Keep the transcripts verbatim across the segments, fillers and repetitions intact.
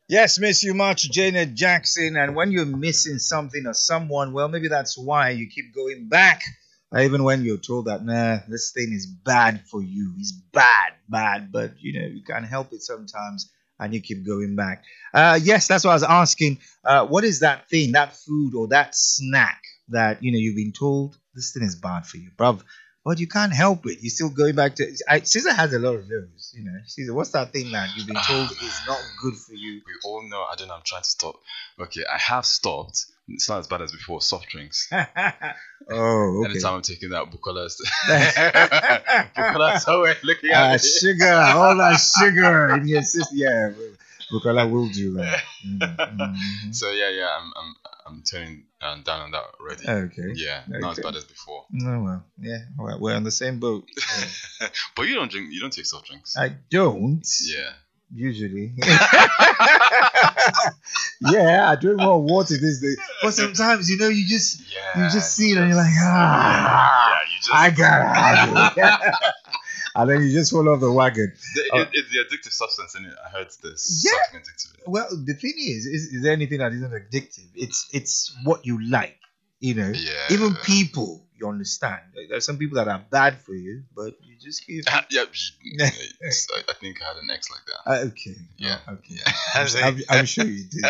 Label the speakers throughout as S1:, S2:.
S1: Yes, miss you much, Janet Jackson. And when you're missing something or someone, well, maybe that's why you keep going back. Or even when you're told that, nah, this thing is bad for you. It's bad, bad. But, you know, you can't help it sometimes. And you keep going back. Uh, yes, that's what I was asking. Uh, what is that thing, that food or that snack that, you know, you've been told this thing is bad for you, bruv? But you can't help it. You're still going back to. I, Caesar has a lot of those. You know, Caesar, what's that thing that you've been told is not good for you?
S2: We all know. I don't know. I'm trying to stop. Okay, I have stopped. It's not as bad as before. Soft drinks.
S1: Oh, okay.
S2: Anytime I'm taking that Bucola, Bucola, so we're looking at
S1: uh,
S2: it.
S1: Sugar, all that sugar in your system. Yeah, Bucola will do that. Mm-hmm.
S2: So yeah, yeah, I'm, I'm, I'm turning um, down on that already.
S1: Okay.
S2: Yeah,
S1: okay.
S2: not as bad as before.
S1: No, well, yeah, well, we're on the same boat. Yeah.
S2: But you don't drink. You don't take soft drinks.
S1: I don't.
S2: Yeah.
S1: Usually. Yeah, I drink more water these days. But sometimes, you know, you just
S2: Yeah.
S1: you just see it and you're like, ah,
S2: Yeah, you just.
S1: I gotta have it. And then you just fall off the wagon.
S2: The,
S1: Uh,
S2: it, it's the addictive substance in it. I heard this.
S1: Yeah.
S2: Something addictive in it.
S1: Well, the thing is, is, is there anything that isn't addictive? It's it's what you like, you know.
S2: Yeah.
S1: Even people, you understand. There's some people that are bad for you, but you just keep.
S2: yeah, it's- I, I think I had an ex like that.
S1: Uh, okay.
S2: Yeah.
S1: Oh, okay.
S2: Yeah.
S1: I'm, I'm sure you did.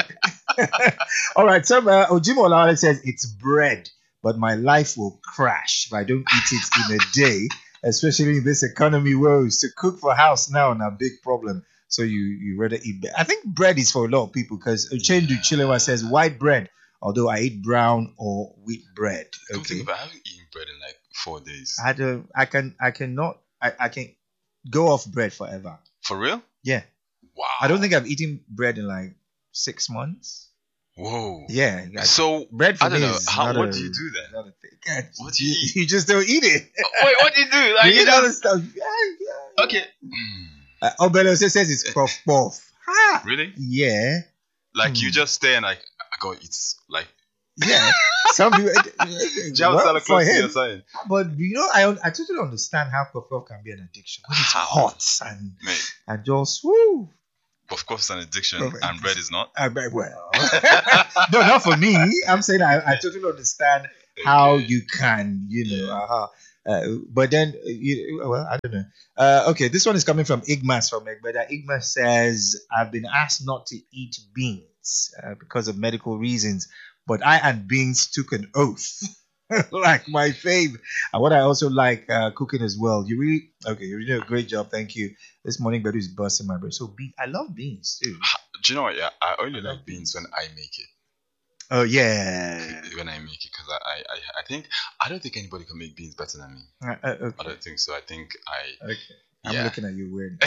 S1: All right. So uh, Ojimo Olawale says it's bread, but my life will crash if I don't eat it in a day, especially in this economy woes. To cook for house now is a big problem. So you you rather eat bread. I think bread is for a lot of people because Uchendu Chilewa says white bread, although I eat brown or wheat bread.
S2: Come think
S1: Okay.
S2: about it, I haven't eaten bread in like four days.
S1: I don't. I can. I cannot. I, I can go off bread forever.
S2: For real?
S1: Yeah.
S2: Wow.
S1: I don't think I've eaten bread in like six months.
S2: Whoa.
S1: Yeah. Like,
S2: So
S1: bread for
S2: I don't
S1: me
S2: know.
S1: is
S2: How,
S1: not
S2: what
S1: a-
S2: do you do then?
S1: not a thing. God,
S2: What do you eat?
S1: You just don't eat it.
S2: Wait, what do you do? Like,
S1: You
S2: you
S1: eat other
S2: know,
S1: stuff. Yeah, yeah.
S2: okay. Mm,
S1: Uh, Obelo also says it's puff puff. Ha!
S2: really?
S1: Yeah.
S2: Like you
S1: Hmm.
S2: just stay and like I gotta eat like
S1: Yeah. Some people.
S2: Jam
S1: well,
S2: salad
S1: for
S2: close to
S1: him.
S2: your side.
S1: But you know, I I totally understand how puff puff can be an addiction. When it's
S2: How?
S1: hot and
S2: Mate,
S1: and just woo.
S2: of course it's an addiction
S1: Oh,
S2: and bread is not.
S1: I bet well. No, not for me. I'm saying I, I totally understand how
S2: Okay.
S1: you can, you know.
S2: Yeah.
S1: Uh-huh. Uh, but then, uh, you, well, I don't know. Uh, okay, this one is coming from Igmas from Egbeda. Igmas says, I've been asked not to eat beans uh, because of medical reasons, but I and beans took an oath. Like my fave. And what I also like uh, cooking as well. You really, okay, you really do a great job. Thank you. This morning, Bedu is busting my brain. So, be, I love beans too.
S2: Do you know what? Yeah, I only like beans when I make it.
S1: Oh, yeah.
S2: When I make it, because I, I, I, I think I don't think anybody can make beans better than me.
S1: Uh, uh, okay.
S2: I don't think so. I think I.
S1: Okay. I'm
S2: Yeah.
S1: looking at you weird.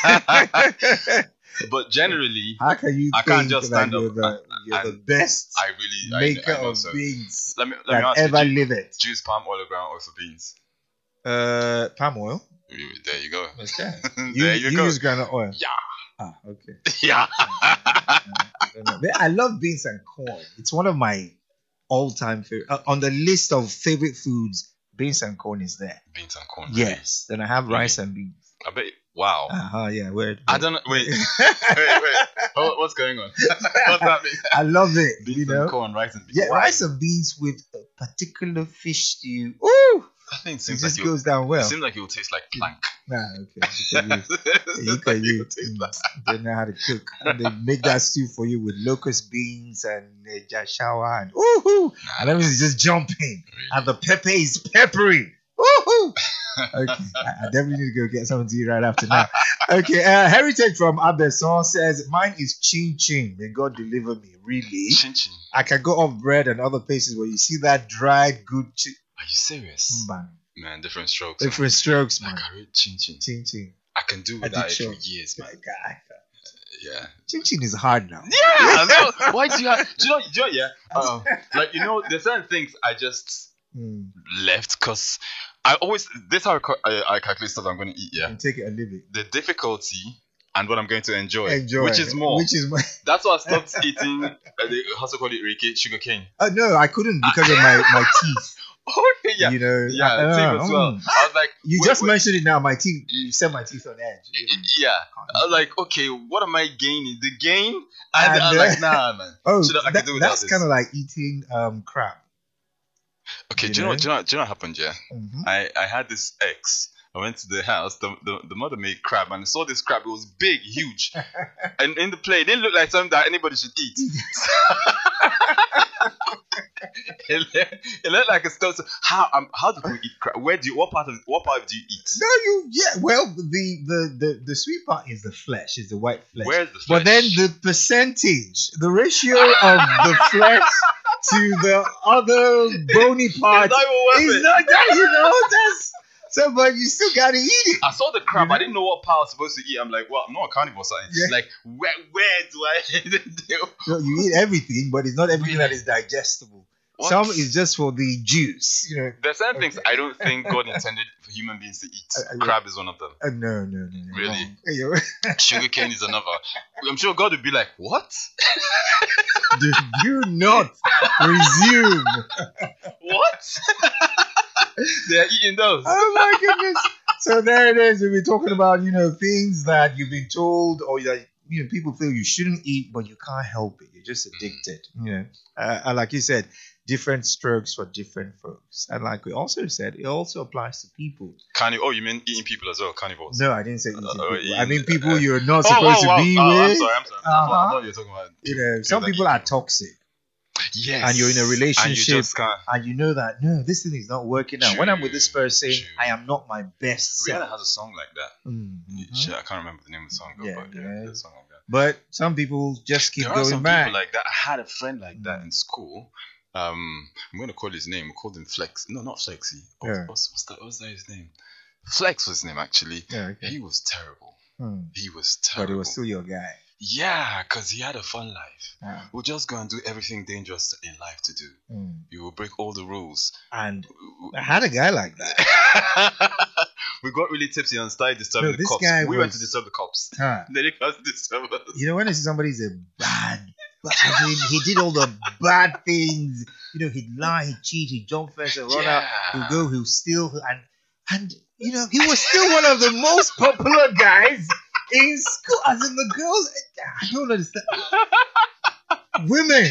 S2: But generally,
S1: How can you
S2: I
S1: think
S2: can't just
S1: that
S2: stand
S1: you're
S2: up
S1: the,
S2: and-
S1: you're the
S2: and
S1: best
S2: I really
S1: maker
S2: I, I know
S1: of
S2: so.
S1: beans
S2: Let me let me
S1: that
S2: ask you.
S1: ever
S2: do you
S1: live it?
S2: Juice palm oil or ground oil for beans?
S1: Uh, palm oil.
S2: You- There you go.
S1: Okay.
S2: there
S1: You,
S2: you,
S1: you
S2: go.
S1: use granite oil.
S2: Yeah.
S1: Ah, okay.
S2: Yeah.
S1: I don't know. But I love beans and corn. It's one of my all-time favorite. Uh, on the list of favorite foods, beans and corn is there.
S2: Beans and corn.
S1: Yes. Then I have rice and beans.
S2: I bet. Wow.
S1: Uh huh. Yeah. Where?
S2: I don't know. Wait. wait. Wait. What- What's going on? What's happening?
S1: I love it.
S2: Beans
S1: you know.
S2: and corn, rice and beans.
S1: Yeah,
S2: Why?
S1: rice and beans with a particular fish stew. Ooh,
S2: That thing
S1: it
S2: seems
S1: just
S2: like it
S1: goes down well.
S2: seems like it will taste like plank.
S1: Nah, okay. Because you, you
S2: It
S1: can you
S2: taste like-
S1: they know how to cook. And they make that stew for you with locust beans and uh, jashawa and ooh, and everything's just jumping. And the pepper is peppery. Woohoo! Okay, I, I definitely need to go get something to eat right after now. Okay, uh, Heritage from Abeson says mine is chin chin. May God deliver me. Really,
S2: Chin chin.
S1: I can go off bread and other places where you see that dried good chin.
S2: Are you serious?
S1: Man,
S2: Man, different strokes.
S1: different strokes, man.
S2: Like I read chin chin.
S1: Chin chin.
S2: I can do without it for
S1: Addiction.
S2: years,
S1: My
S2: man.
S1: guy.
S2: Yeah.
S1: Chin chin is hard now.
S2: Yeah. No, why do you have? Do you know? Do you know? Yeah. Uh, like you know, there's certain things I just
S1: Mm.
S2: left because I always this is how I, ca- I, I calculate stuff I'm going to eat. Yeah.
S1: And take it and leave it.
S2: The difficulty and what I'm going to enjoy.
S1: Enjoy.
S2: Which is more.
S1: Which is more.
S2: That's why I stopped eating. Uh, the how's it called it? Ricky sugar cane.
S1: Uh, no, I couldn't because of my, my teeth.
S2: Oh, you yeah,
S1: You know,
S2: yeah,
S1: uh,
S2: teeth as well.
S1: mm.
S2: I was like,
S1: You
S2: wait,
S1: just
S2: wait,
S1: mentioned it now. My teeth, you set my teeth on edge.
S2: yeah. I was like, okay, what am I gaining? The gain? And,
S1: And,
S2: I was
S1: uh,
S2: like, nah, man.
S1: Oh,
S2: Should I, I
S1: that,
S2: could do without
S1: that's
S2: this.
S1: kind of like eating um crab.
S2: Okay,
S1: you
S2: do you know,
S1: know?
S2: do you know, do you know what happened, yeah?
S1: Mhm.
S2: I, I had this ex. I went to the house. The, the, the mother made crab, and I saw this crab. It was big, huge, and in the plate, it didn't look like something that anybody should eat. it, looked, it looked like a stone. So how um, how do people eat crab? Where do you? What part of what part do you eat?
S1: No, you yeah. Well, the, the the the sweet part is the flesh, is the white flesh.
S2: Where's the flesh?
S1: But then the percentage, the ratio of the flesh to the other bony part
S2: It's not even worth
S1: is
S2: it.
S1: not that, you know. That's so, but you still gotta eat it.
S2: I saw the crab.
S1: You know?
S2: I didn't know what part I was supposed to eat. I'm like, well, I'm not a carnivore, something.
S1: Yeah.
S2: Like, where where do I do?
S1: No, you eat everything, but it's not everything that
S2: Really?
S1: is digestible.
S2: What?
S1: Some is just for the juice, you know.
S2: There's certain things
S1: Okay.
S2: I don't think God intended for human beings to eat.
S1: I- I-
S2: Crab is one of them.
S1: Uh, no, no, no, no.
S2: Really?
S1: wrong. Hey, yo,
S2: Sugar cane is another. I'm sure God would be like, what?
S1: do you not resume?
S2: What? They're eating those.
S1: Oh my goodness! So there it is. We've been talking about, you know, things that you've been told or that, you know, people feel you shouldn't eat, but you can't help it. You're just addicted. You know, uh, and like you said, different strokes for different folks. And like we also said, it also applies to people.
S2: Carni- oh, you mean eating people as well? Carnivores.
S1: No, I didn't say eating
S2: Uh,
S1: people.
S2: eating-
S1: I mean people you're not
S2: Oh,
S1: supposed
S2: oh, wow.
S1: to be
S2: oh,
S1: with.
S2: I'm sorry, I'm sorry. I thought- I
S1: Uh-huh.
S2: thought you were talking about.
S1: You know, some
S2: that
S1: people
S2: eat
S1: are toxic.
S2: Yes.
S1: and you're in a
S2: And you
S1: relationship,
S2: just can't.
S1: and you know that no, this thing is not working out. When I'm with this person,
S2: True.
S1: I am not my best
S2: Rihanna
S1: self.
S2: has a song like that.
S1: Mhm.
S2: Shit, I can't remember the name of the song, though,
S1: Yeah,
S2: but yeah,
S1: yeah.
S2: there's a song like that.
S1: But some people just keep
S2: There are
S1: going
S2: some
S1: back.
S2: people like that. I had a friend like that in school. Um, I'm going to call his name. We called him Flex. No, not Flexy. What's,
S1: Yeah.
S2: what's, what's, that, what's that his name? Flex was his name, actually.
S1: Yeah, okay.
S2: He was terrible.
S1: Hmm.
S2: He was
S1: But
S2: terrible.
S1: it was still your guy.
S2: Yeah, because he had a fun life.
S1: Ah.
S2: We'll just go and do everything dangerous in life to do.
S1: Hmm.
S2: You will break all the rules.
S1: And I had a guy like that.
S2: We got really tipsy and started disturbing
S1: No,
S2: the
S1: this
S2: cops.
S1: guy
S2: We went
S1: was-
S2: to disturb the cops.
S1: Huh.
S2: They didn't come to disturb us.
S1: You know, when somebody's a bad, bad I mean, he did all the bad things. You know, he'd lie, he'd cheat, he'd jump fence and run out.
S2: Yeah.
S1: He'll go, he'll steal, and and you know, he was still one of the most popular guys in school. As in the girls, I don't understand. Women.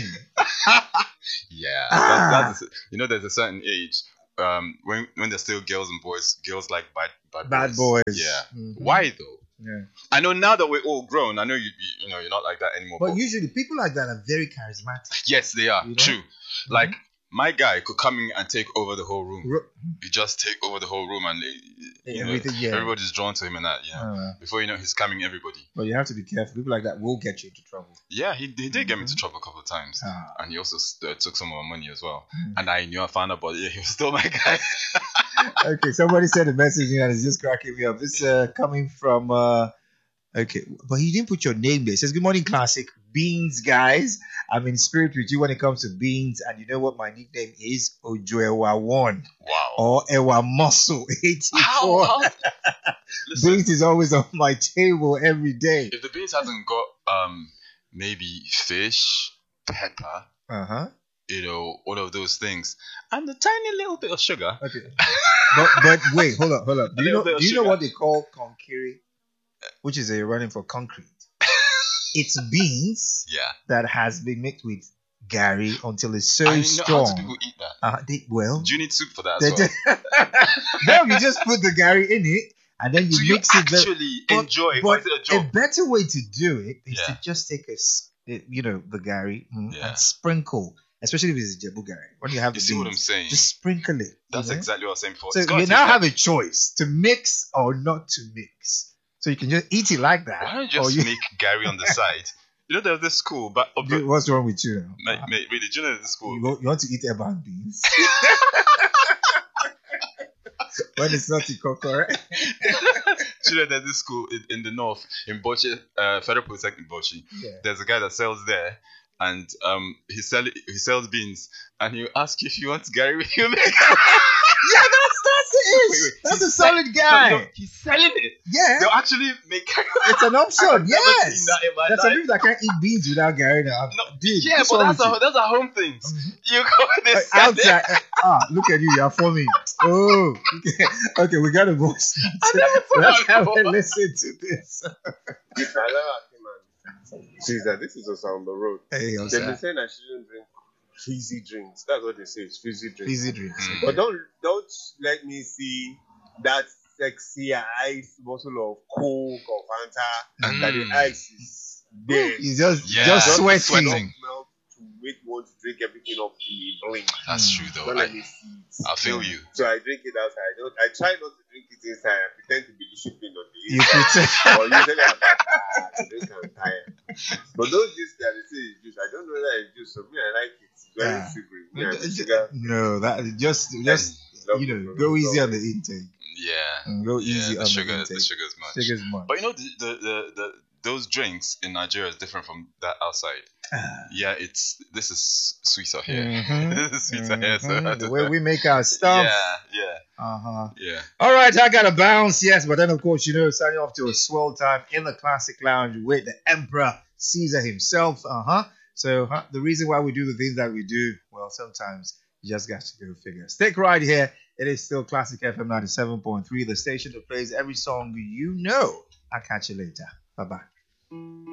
S2: Yeah,
S1: Ah.
S2: that's, that's you know, there's a certain age um, when when there's still girls and boys. Girls like bad bad,
S1: Bad boys.
S2: Yeah.
S1: Mhm.
S2: Why though?
S1: Yeah.
S2: I know now that we're all grown. I know you you, you know you're not like that anymore.
S1: But usually people like that are very charismatic.
S2: yes, they are
S1: You know?
S2: true. Like my guy could come in and take over the whole room.
S1: Ro-
S2: He just take over the whole room and uh, you know,
S1: Everything, yeah.
S2: everybody's drawn to him and that. You know,
S1: Uh,
S2: before you know, he's scamming everybody.
S1: but you have to be careful. People like that will get you into trouble.
S2: Yeah, he, he did get me into trouble a couple of times.
S1: Ah.
S2: And he also uh, took some of my money as well.
S1: Mm.
S2: And I knew I found out, but yeah, he was still my guy.
S1: Okay, somebody sent a message in and it's just cracking me up. This uh coming from uh okay, but he didn't put your name there. It says, good morning, classic beans guys. I'm in spirit with you when it comes to beans, and you know what my nickname is? Ojoewa one
S2: Wow.
S1: or Ewa Muscle eighty-four.
S2: How? how? Listen,
S1: Beans is always on my table every day.
S2: if the beans hasn't got um maybe fish, pepper,
S1: Uh-huh.
S2: you know, all of those things, and a tiny little bit of sugar.
S1: Okay. But but wait, hold up, hold up. Do you
S2: little
S1: know
S2: bit of
S1: do you know
S2: sugar.
S1: what they call konkiri? Which is a running for concrete. It's beans
S2: Yeah.
S1: that has been mixed with Gary until it's so
S2: I know,
S1: strong.
S2: how do people eat that?
S1: Uh, they, well,
S2: Do you need soup for that
S1: they
S2: as well?
S1: just, no, you just put the Gary in it and then you
S2: Do you
S1: mix it. very-
S2: actually
S1: but-
S2: enjoy? Or
S1: But
S2: is it a
S1: a
S2: joke?
S1: better way to do it is
S2: Yeah.
S1: to just take a, s- it- you know, the Gary mm,
S2: Yeah.
S1: and sprinkle, especially if it's Jebu Gary. When you have
S2: You
S1: the
S2: see what I'm
S1: beans,
S2: saying?
S1: just sprinkle it. you
S2: That's
S1: know?
S2: exactly what I was saying before.
S1: So
S2: It's
S1: you
S2: gotta
S1: now
S2: taste
S1: have
S2: like-
S1: a choice to mix or not to mix. So you can just eat it like that.
S2: Why don't you
S1: or
S2: just
S1: you-
S2: make Gary on the side? You know, there's this school, but oh,
S1: Dude, what's wrong with you now?
S2: mate, mate, really, do you know there's this school?
S1: You, go, you want to eat eba and beans? when it's not in correct?
S2: Do you know there's this school in, in the north in Bochi, uh, Federal Polytechnic Bochi.
S1: Yeah.
S2: There's a guy that sells there, and um, he sell he sells beans, and he'll ask you if you want Gary with your make.
S1: Yeah, that's that's it.
S2: Wait, wait.
S1: That's
S2: He's
S1: a solid
S2: sell-
S1: guy.
S2: No, no, he's selling it.
S1: Yeah,
S2: They'll actually make.
S1: it's an option.
S2: I've never
S1: Yes.
S2: seen that in my
S1: There's some
S2: life.
S1: people that can't eat beans without Gary now.
S2: No,
S1: Dude,
S2: yeah,
S1: what's
S2: but
S1: wrong
S2: that's
S1: with
S2: a,
S1: you?
S2: those are home things.
S1: Mhm.
S2: You go and they
S1: Uh,
S2: sell
S1: outside.
S2: it.
S1: uh, ah, look at you. You're forming. Oh, okay. Okay, we got a voice.
S2: I never saw
S1: Let's
S2: that
S1: have a
S2: before.
S1: listen to this.
S3: Caesar, this is also on the road.
S1: Hey, I'm
S3: They've been
S1: sorry.
S3: saying I shouldn't drink fizzy drinks. That's what they say. It's fizzy drinks.
S1: Easy drinks.
S2: Mm.
S3: But don't don't let me see that sexy ice bottle of Coke or Fanta
S2: Mm.
S3: that the ice is there.
S1: He's just
S2: Yeah.
S1: just
S2: Just
S1: sweating.
S2: sweating.
S3: Melt to make you want to drink everything up in a drink.
S2: That's true though.
S3: Don't let me
S2: I,
S3: see it.
S2: I feel you.
S3: So I drink it outside. I don't. I try not to drink it inside. I pretend to be disciplined on the
S1: You
S3: inside.
S1: pretend.
S3: Or usually I'm like, ah, I drink I'm tired. But those juice that they say is juice, I don't know that it's juice. So me, I like it. It's very
S1: Yeah.
S3: sugary. Me, I'm a sugar.
S1: No, that just just
S3: Love
S1: you
S3: it,
S1: know
S3: love
S1: go
S3: it,
S1: easy
S3: love
S1: on
S3: it.
S1: the intake.
S2: Yeah.
S1: And go
S2: Yeah,
S1: easy
S2: the
S1: on
S2: sugar,
S1: the
S2: the
S1: intake.
S2: sugar's much.
S1: Sugar's much.
S2: But you know, the, the, the, the those drinks in Nigeria is different from that outside.
S1: Ah.
S2: Yeah, it's this is sweeter here.
S1: Mhm.
S2: This is sweeter here. So
S1: Mhm.
S2: I
S1: The
S2: don't
S1: way
S2: know.
S1: we make our stuff.
S2: Yeah, yeah,
S1: Uh huh.
S2: yeah.
S1: All right, I got to bounce, yes, but then of course you know, signing off to a swell time in the classic lounge with the Emperor Caesar himself. Uh huh. So huh, the reason why we do the things that we do, well, sometimes you just got to go figure. Stick right here. It is still Classic F M ninety-seven point three, the station that plays every song you know. I'll catch you later. Bye bye.